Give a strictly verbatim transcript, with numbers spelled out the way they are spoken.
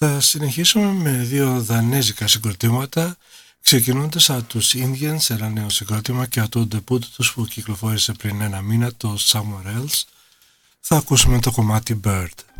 Θα συνεχίσουμε με δύο δανέζικα συγκροτήματα, ξεκινώντας από τους Indians, ένα νέο συγκρότημα και από το debut τους που κυκλοφόρησε πριν ένα μήνα, το Somewhere Else. Θα ακούσουμε το κομμάτι Bird.